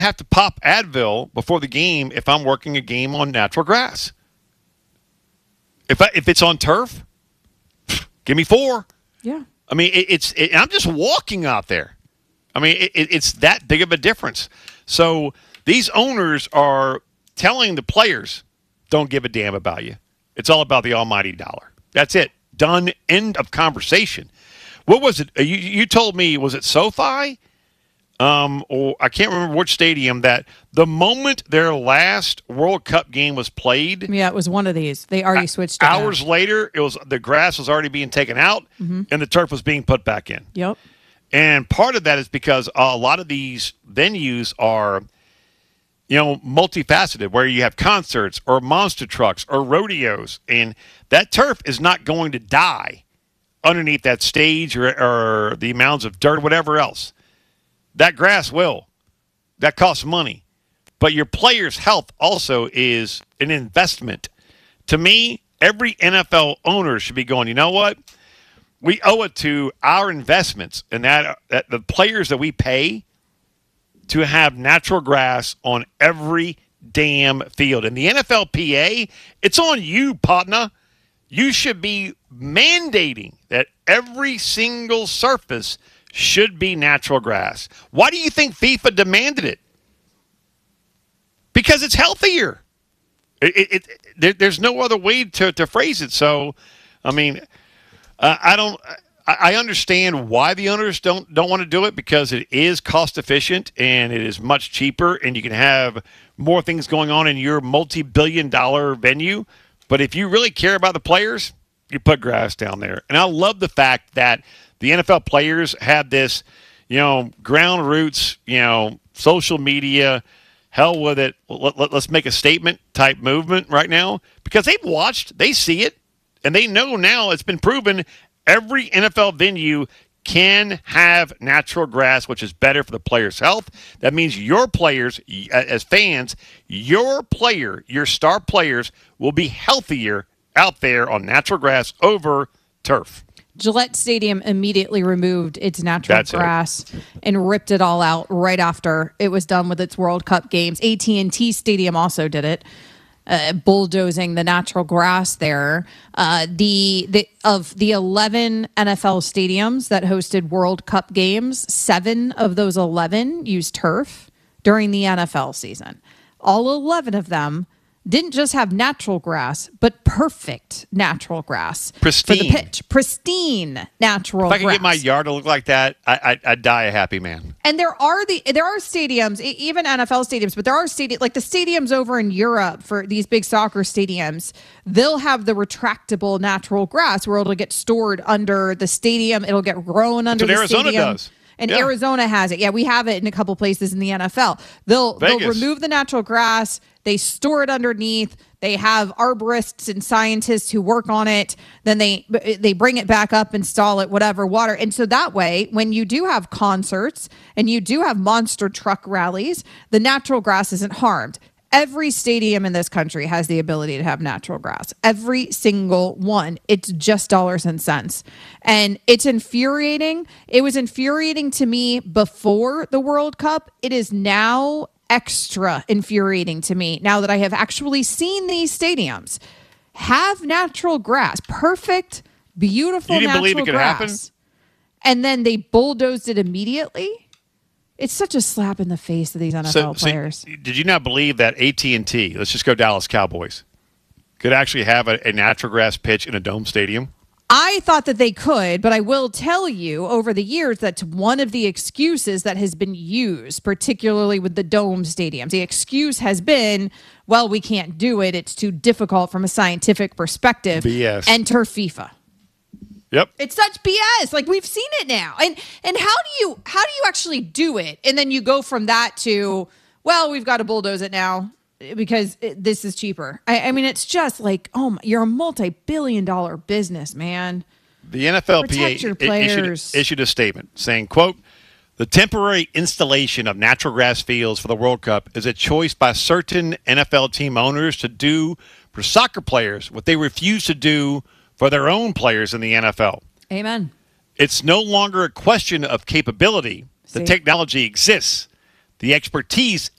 have to pop Advil before the game if I'm working a game on natural grass. If it's on turf, give me 4. Yeah. I mean, I'm just walking out there. I mean, it's that big of a difference. So these owners are telling the players, don't give a damn about you. It's all about the almighty dollar. That's it. Done. End of conversation. What was it? You told me, was it SoFi? Or I can't remember which stadium, that the moment their last World Cup game was played. Yeah, it was one of these. They already switched it hours later, the grass was already being taken out and the turf was being put back in. Yep. And part of that is because a lot of these venues are, multifaceted, where you have concerts or monster trucks or rodeos, and that turf is not going to die underneath that stage or the mounds of dirt or whatever else. That grass will. That costs money. But your player's health also is an investment. To me, every NFL owner should be going, you know what? We owe it to our investments and that the players that we pay to have natural grass on every damn field. And the NFLPA, it's on you, partner. You should be mandating that every single surface should be natural grass. Why do you think FIFA demanded it? Because it's healthier. There's no other way to phrase it. So, I mean, I understand why the owners don't want to do it, because it is cost efficient and it is much cheaper, and you can have more things going on in your multi-billion-dollar venue. But if you really care about the players, you put grass down there. And I love the fact that the NFL players have this, ground roots, social media, hell with it. Let's make a statement type movement right now, because they've watched, they see it, and they know now it's been proven every NFL venue can have natural grass, which is better for the player's health. That means your players, as fans, your star players will be healthier out there on natural grass over turf. Gillette Stadium immediately removed its natural grass and ripped it all out right after it was done with its World Cup games. AT&T Stadium also did it, bulldozing the natural grass there. Of the 11 NFL stadiums that hosted World Cup games, 7 of those 11 used turf during the NFL season. All 11 of them didn't just have natural grass, but perfect natural grass. Pristine. For the pitch. Pristine natural grass. If I could get my yard to look like that, I'd die a happy man. And there are stadiums, even NFL stadiums, but there are stadiums, like the stadiums over in Europe for these big soccer stadiums, they'll have the retractable natural grass where it'll get stored under the stadium. It'll get grown under the stadium. Arizona does. And Arizona has it. Yeah, we have it in a couple places in the NFL. They'll remove the natural grass. They store it underneath. They have arborists and scientists who work on it. Then they bring it back up, install it, whatever, water. And so that way, when you do have concerts and you do have monster truck rallies, the natural grass isn't harmed. Every stadium in this country has the ability to have natural grass. Every single one. It's just dollars and cents. And it's infuriating. It was infuriating to me before the World Cup. It is now extra infuriating to me now that I have actually seen these stadiums have natural grass. Perfect, beautiful natural grass. You didn't believe it could happen? And then they bulldozed it immediately. It's such a slap in the face of these NFL players. Did you not believe that AT&T, let's just go Dallas Cowboys, could actually have a natural grass pitch in a dome stadium? I thought that they could, but I will tell you over the years that's one of the excuses that has been used, particularly with the dome stadiums. The excuse has been, well, we can't do it. It's too difficult from a scientific perspective. BS. Enter FIFA. Yep. It's such BS. Like, we've seen it now. And how do you actually do it? And then you go from that to, well, we've got to bulldoze it now because this is cheaper. I mean, it's just like, you're a multi-billion-dollar business, man. The NFLPA issued a statement saying, quote, the temporary installation of natural grass fields for the World Cup is a choice by certain NFL team owners to do for soccer players what they refuse to do for their own players in the NFL. Amen. It's no longer a question of capability. The technology exists. The expertise